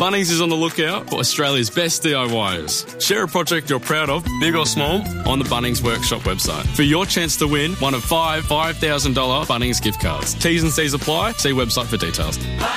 Bunnings is on the lookout for Australia's best DIYers. Share a project you're proud of, big or small, on the Bunnings Workshop website for your chance to win one of 5 $5,000 Bunnings gift cards. T's and C's apply. See website for details.